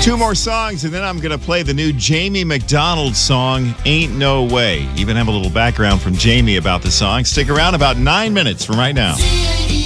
Two more songs, and then I'm going to play the new Jamie McDonald song, Ain't No Way. Even have a little background from Jamie about the song. Stick around, about 9 minutes from right now.